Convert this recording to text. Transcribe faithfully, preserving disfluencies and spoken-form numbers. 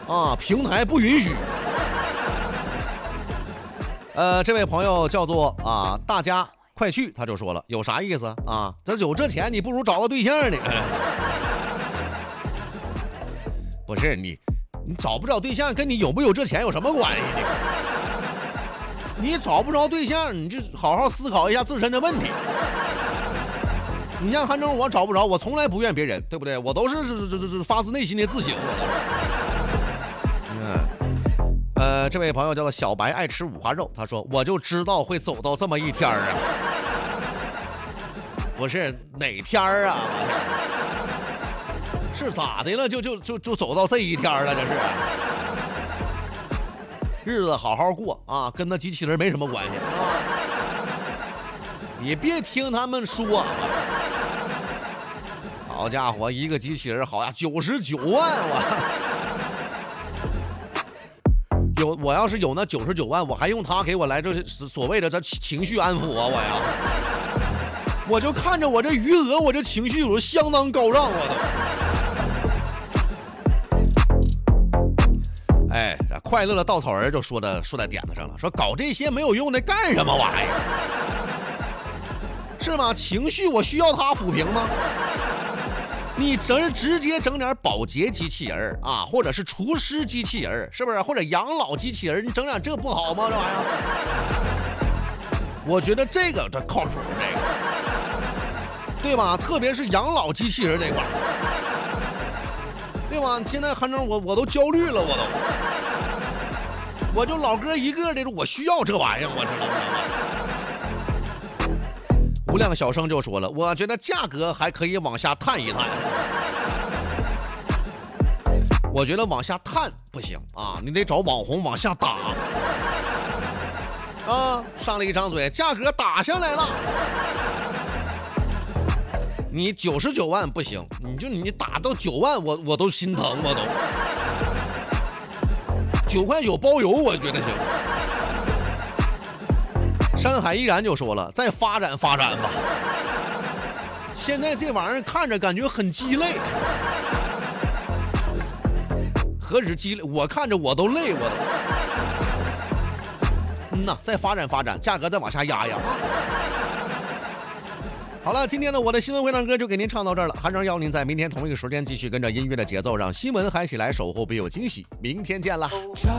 啊，平台不允许。呃，这位朋友叫做啊，大家快去，他就说了，有啥意思啊？这有这钱，你不如找个对象呢。不是你，你找不找对象跟你有不有这钱有什么关系呢？你找不着对象，你就好好思考一下自身的问题。你像反正我找不着，我从来不怨别人，对不对？我都是是是是发自内心的自省。嗯，呃，这位朋友叫做小白爱吃五花肉，他说我就知道会走到这么一天啊。不是哪天啊？是咋的了？就就就就走到这一天了，这是。日子好好过啊，跟那机器人没什么关系啊。你别听他们说，好家伙，一个机器人好呀，九十九万我。有我要是有那九十九万，我还用他给我来这所谓的这情绪安抚啊，我呀，我就看着我这余额，我这情绪有相当高涨，我都。哎，快乐的稻草人就说的说在点子上了，说搞这些没有用的干什么玩意儿？是吗？情绪我需要它抚平吗？你直直接整点保洁机器人啊，或者是厨师机器人，是不是？或者养老机器人，你整点这不好吗？这玩意儿，我觉得这个这靠谱，这个对吧？特别是养老机器人这块，对吧？现在反正我我都焦虑了，我都，我就老哥一个的，我需要这玩意儿，我知道吗？无量小生就说了，我觉得价格还可以往下探一探。我觉得往下探不行啊，你得找网红往下打。啊，上了一张嘴，价格打下来了。你九十九万不行，你就你打到九万，我我都心疼，我都。九块九包邮，我觉得行。山海依然就说了，再发展发展吧。现在这玩意儿看着感觉很鸡肋，何止鸡肋，我看着我都累，我都。嗯呐，再发展发展，价格再往下压压。好了，今天呢，我的新闻会唱歌就给您唱到这儿了。韩正邀您在明天同一个时间继续跟着音乐的节奏，让新闻嗨起来，守候别有惊喜。明天见了。